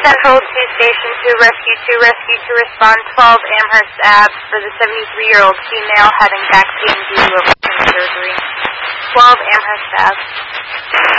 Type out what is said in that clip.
Central to Station 2, Rescue 2, Rescue 2, respond 12 Amherst Ave for the 73-year-old female having back pain due to a surgery. 12 Amherst Ave.